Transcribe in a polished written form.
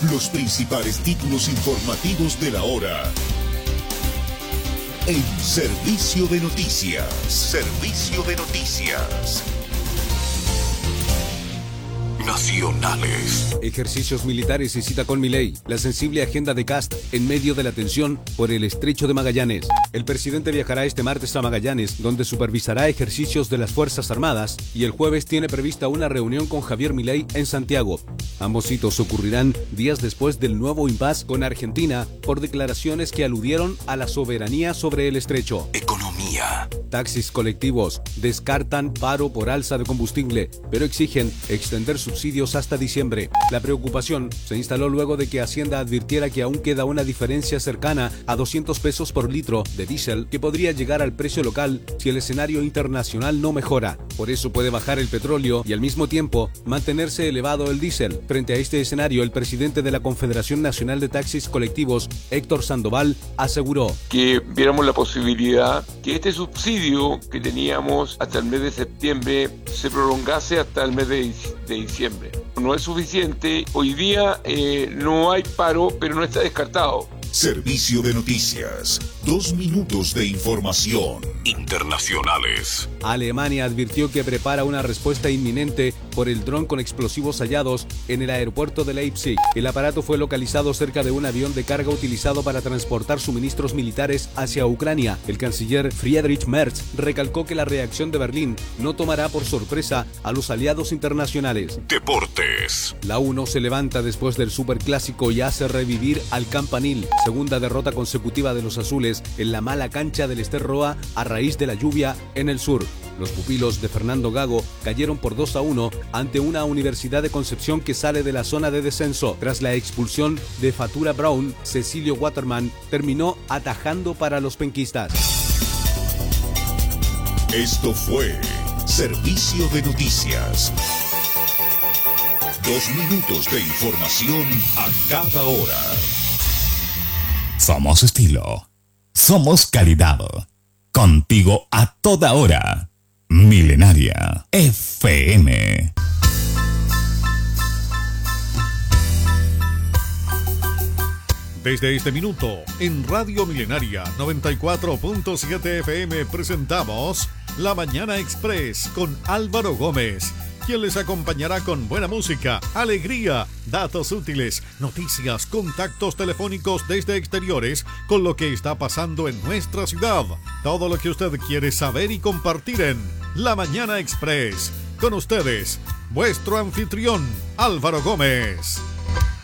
Los principales títulos informativos de la hora. En Servicio de Noticias. Servicio de Noticias. Nacionales. Ejercicios militares y cita con Milei. La sensible agenda de Kast en medio de la tensión por el estrecho de Magallanes. El presidente viajará este martes a Magallanes, donde supervisará ejercicios de las Fuerzas Armadas, y el jueves tiene prevista una reunión con Javier Milei en Santiago. Ambos hitos ocurrirán días después del nuevo impasse con Argentina por declaraciones que aludieron a la soberanía sobre el estrecho. Economía. Taxis colectivos descartan paro por alza de combustible, pero exigen extender subsidios hasta diciembre. La preocupación se instaló luego de que Hacienda advirtiera que aún queda una diferencia cercana a 200 pesos por litro de diésel que podría llegar al precio local si el escenario internacional no mejora. Por eso puede bajar el petróleo y al mismo tiempo mantenerse elevado el diésel. Frente a este escenario, el presidente de la Confederación Nacional de Taxis Colectivos, Héctor Sandoval, aseguró que viéramos la posibilidad que este subsidio que teníamos hasta el mes de septiembre se prolongase hasta el mes de diciembre. No es suficiente. Hoy día no hay paro, pero no está descartado. Servicio de Noticias. 2 minutos de información. Internacionales. Alemania advirtió que prepara una respuesta inminente por el dron con explosivos hallados en el aeropuerto de Leipzig. El aparato fue localizado cerca de un avión de carga utilizado para transportar suministros militares hacia Ucrania. El canciller Friedrich Merz recalcó que la reacción de Berlín no tomará por sorpresa a los aliados internacionales. Deportes. La U se levanta después del superclásico y hace revivir al Campanil. Segunda derrota consecutiva de los azules en la mala cancha del Ester Roa a raíz de la lluvia en el sur. Los pupilos de Fernando Gago cayeron por 2-1 ante una Universidad de Concepción que sale de la zona de descenso. Tras la expulsión de Fatura Brown, Cecilio Waterman terminó atajando para los penquistas. Esto fue Servicio de Noticias. 2 minutos de información a cada hora. Somos estilo. Somos calidad. Contigo a toda hora. Milenaria FM. Desde este minuto, en Radio Milenaria 94.7 FM presentamos La Mañana Express con Álvaro Gómez, quien les acompañará con buena música, alegría, datos útiles, noticias, contactos telefónicos desde exteriores con lo que está pasando en nuestra ciudad. Todo lo que usted quiere saber y compartir en La Mañana Express. Con ustedes, vuestro anfitrión, Álvaro Gómez.